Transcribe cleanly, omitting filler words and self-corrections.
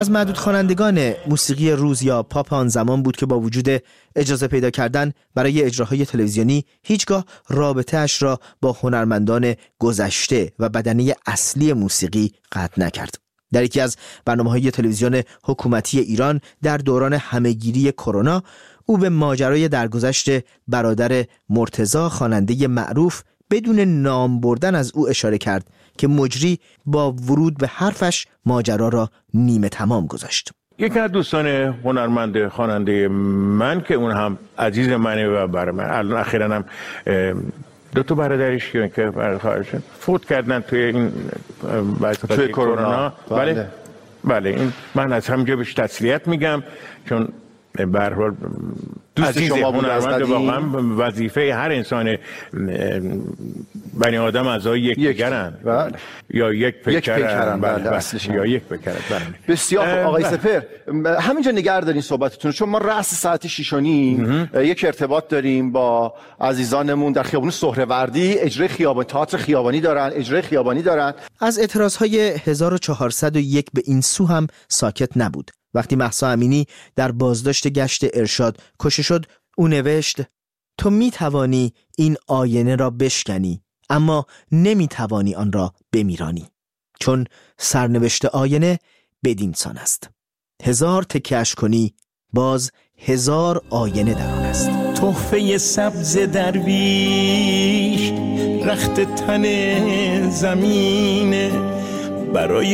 از معدود خوانندگان موسیقی روز یا پاپ آن زمان بود که با وجود اجازه پیدا کردن برای اجراهای تلویزیونی هیچگاه رابطه‌اش را با هنرمندان گذشته و بدنه اصلی موسیقی قطع نکرد. در یکی از برنامه‌های تلویزیون حکومتی ایران در دوران همه‌گیری کرونا، او به ماجرای درگذشت برادر مرتضی خواننده معروف بدون نام بردن از او اشاره کرد که مجری با ورود به حرفش ماجرا را نیمه تمام گذاشت. یکی از دوستان هنرمند خواننده من که اون هم عزیز منه و برای من الان اخیراً هم 2 برادرش که خارجن فوت کردن توی این توی کرونا. بله این من از همینجا بهش تسلیت میگم، چون به هر حال دوست شما بود. هنرمند واقعا وظیفه هر انسان بنی آدم اعضای یکدیگرن یا یک پیکرن. یا یک پیکرن. بسیار آقای سپهر، همینجا نگه دارین صحبتتون، چون ما رأس ساعت 6:30 یک ارتباط داریم با عزیزانمون در خیابون سهروردی. اجرای خیابانی، تئاتر خیابانی دارن، اجرای خیابانی دارن. از اعتراضهای 1401 به این سو هم ساکت نبود. وقتی مهسا امینی در بازداشت گشت ارشاد کشته شد، او نوشت: تو می توانی این آینه را بشکنی، اما نمی توانی آن را بمیرانی، چون سرنوشت آینه بدین سان است. 1000 تکه‌اش کنی، باز 1000 آینه در آن است. تحفه سبز درویش رخت تن زمینه برای